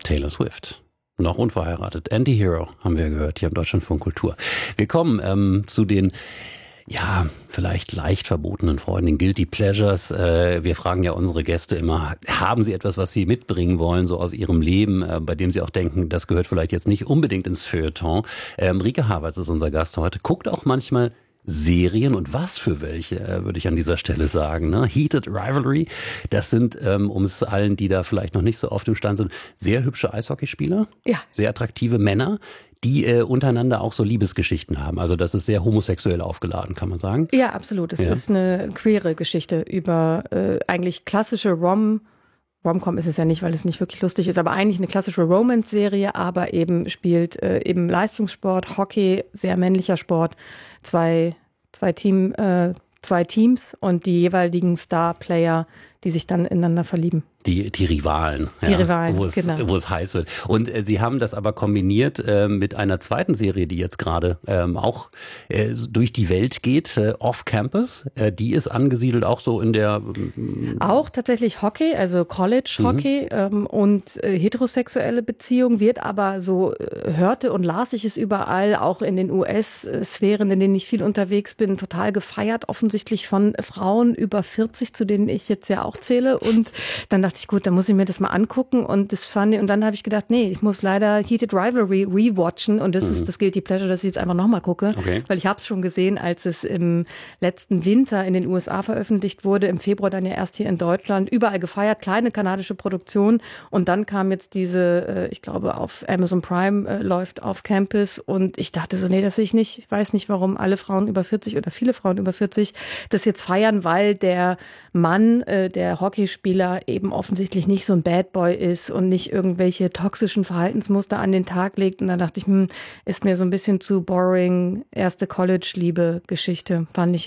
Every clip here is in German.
Taylor Swift. Noch unverheiratet. Anti-Hero haben wir gehört hier im Deutschlandfunk Kultur. Wir kommen zu den vielleicht leicht verbotenen Freuden, den Guilty Pleasures. Wir fragen ja unsere Gäste immer, haben sie etwas, was sie mitbringen wollen, so aus ihrem Leben, bei dem sie auch denken, das gehört vielleicht jetzt nicht unbedingt ins Feuilleton. Rike Havertz ist unser Gast heute, guckt auch manchmal Serien und was für welche, würde ich an dieser Stelle sagen. Ne? Heated Rivalry, das sind, um es allen, die da vielleicht noch nicht so oft im Stand sind, sehr hübsche Eishockeyspieler, sehr attraktive Männer, die untereinander auch so Liebesgeschichten haben. Also das ist sehr homosexuell aufgeladen, kann man sagen. Ja, absolut. Es ist eine queere Geschichte über eigentlich klassische Rom-Com ist es ja nicht, weil es nicht wirklich lustig ist, aber eigentlich eine klassische Romance-Serie, aber eben spielt eben Leistungssport, Hockey, sehr männlicher Sport, zwei Teams und die jeweiligen Star-Player, die sich dann ineinander verlieben. Die Rivalen. Die Rivalen, wo es heiß wird. Und Sie haben das aber kombiniert mit einer zweiten Serie, die jetzt gerade auch durch die Welt geht, Off-Campus. Die ist angesiedelt auch so in der... Auch tatsächlich Hockey, also College-Hockey und heterosexuelle Beziehung wird aber so, hörte und las ich es überall, auch in den US-Sphären, in denen ich viel unterwegs bin, total gefeiert, offensichtlich von Frauen über 40, zu denen ich jetzt ja auch zähle. Und dann dachte ich, gut, dann muss ich mir das mal angucken und dann habe ich gedacht, nee, ich muss leider Heated Rivalry rewatchen und das ist das Guilty Pleasure, dass ich jetzt einfach nochmal gucke, weil ich habe es schon gesehen, als es im letzten Winter in den USA veröffentlicht wurde, im Februar dann ja erst hier in Deutschland, überall gefeiert, kleine kanadische Produktion und dann kam jetzt diese, ich glaube auf Amazon Prime läuft auf Campus und ich dachte so, nee, das sehe ich nicht, ich weiß nicht, warum alle Frauen über 40 oder viele Frauen über 40 das jetzt feiern, weil der Mann, der Hockeyspieler eben offensichtlich nicht so ein Bad Boy ist und nicht irgendwelche toxischen Verhaltensmuster an den Tag legt. Und dann dachte ich, ist mir so ein bisschen zu boring. Erste College-Liebe-Geschichte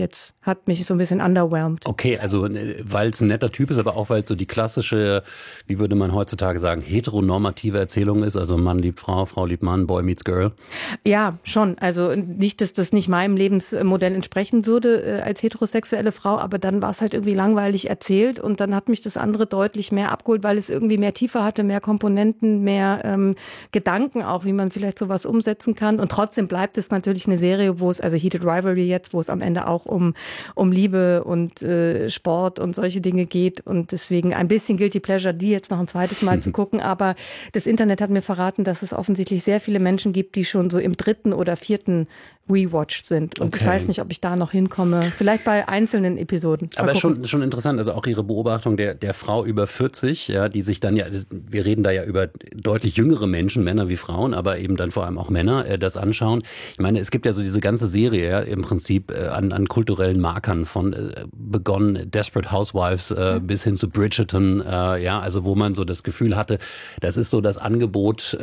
hat mich so ein bisschen underwhelmed. Okay, also weil es ein netter Typ ist, aber auch weil es so die klassische, wie würde man heutzutage sagen, heteronormative Erzählung ist. Also Mann liebt Frau, Frau liebt Mann, Boy meets Girl. Ja, schon. Also nicht, dass das nicht meinem Lebensmodell entsprechen würde als heterosexuelle Frau, aber dann war es halt irgendwie langweilig erzählt und dann hat mich das andere deutlich mehr abgeholt, weil es irgendwie mehr Tiefe hatte, mehr Komponenten, mehr Gedanken auch, wie man vielleicht sowas umsetzen kann. Und trotzdem bleibt es natürlich eine Serie, wo es, also Heated Rivalry jetzt, wo es am Ende auch um Liebe und Sport und solche Dinge geht. Und deswegen ein bisschen Guilty Pleasure, die jetzt noch ein zweites Mal zu gucken. Aber das Internet hat mir verraten, dass es offensichtlich sehr viele Menschen gibt, die schon so im 3. oder 4. Rewatch sind. Und ich weiß nicht, ob ich da noch hinkomme. Vielleicht bei einzelnen Episoden. Aber schon interessant, also auch Ihre Beobachtung der Frau über 40, ja, die sich dann wir reden da ja über deutlich jüngere Menschen, Männer wie Frauen, aber eben dann vor allem auch Männer, das anschauen. Ich meine, es gibt ja so diese ganze Serie ja, im Prinzip an kulturellen Markern von begonnen Desperate Housewives bis hin zu Bridgerton, also wo man so das Gefühl hatte, das ist so das Angebot,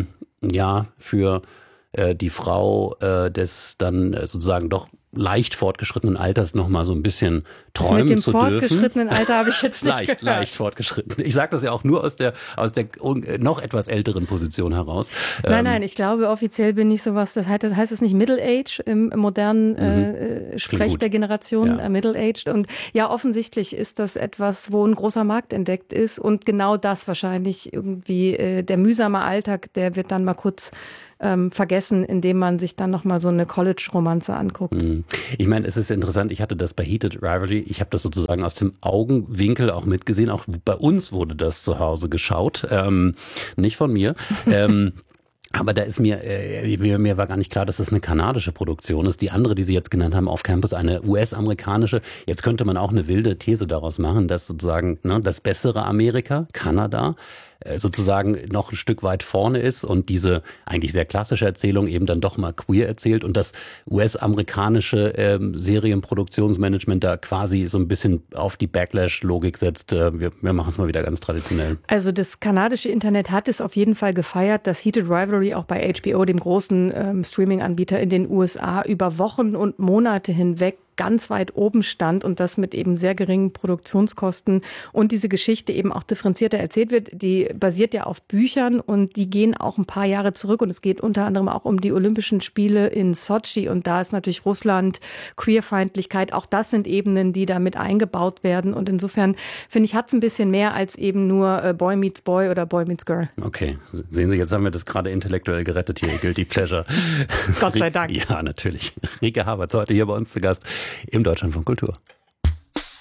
für die Frau des dann sozusagen doch leicht fortgeschrittenen Alters noch mal so ein bisschen träumen zu dürfen. Mit dem fortgeschrittenen Alter habe ich jetzt nicht gehört. Leicht fortgeschritten. Ich sage das ja auch nur aus der noch etwas älteren Position heraus. Nein, ich glaube, offiziell bin ich sowas, das heißt es nicht Middle Age im modernen Sprech der Generation, Middle Aged. Und ja, offensichtlich ist das etwas, wo ein großer Markt entdeckt ist und genau das wahrscheinlich irgendwie der mühsame Alltag, der wird dann mal kurz vergessen, indem man sich dann nochmal so eine College-Romanze anguckt. Ich meine, es ist interessant, ich hatte das bei Heated Rivalry, ich habe das sozusagen aus dem Augenwinkel auch mitgesehen, auch bei uns wurde das zu Hause geschaut, nicht von mir. Aber da ist mir war gar nicht klar, dass das eine kanadische Produktion ist. Die andere, die Sie jetzt genannt haben, auf Campus, eine US-amerikanische. Jetzt könnte man auch eine wilde These daraus machen, dass sozusagen das bessere Amerika, Kanada, sozusagen noch ein Stück weit vorne ist und diese eigentlich sehr klassische Erzählung eben dann doch mal queer erzählt und das US-amerikanische Serienproduktionsmanagement da quasi so ein bisschen auf die Backlash-Logik setzt. Wir machen es mal wieder ganz traditionell. Also das kanadische Internet hat es auf jeden Fall gefeiert, dass Heated Rivalry auch bei HBO, dem großen Streaming-Anbieter in den USA, über Wochen und Monate hinweg ganz weit oben stand und das mit eben sehr geringen Produktionskosten und diese Geschichte eben auch differenzierter erzählt wird. Die basiert ja auf Büchern und die gehen auch ein paar Jahre zurück und es geht unter anderem auch um die Olympischen Spiele in Sotschi und da ist natürlich Russland, Queerfeindlichkeit, auch das sind Ebenen, die da mit eingebaut werden und insofern finde ich, hat es ein bisschen mehr als eben nur Boy Meets Boy oder Boy Meets Girl. Okay, sehen Sie, jetzt haben wir das gerade intellektuell gerettet hier, Guilty Pleasure. Gott sei Dank. Ja, natürlich. Rike Havertz heute hier bei uns zu Gast im Deutschlandfunk Kultur.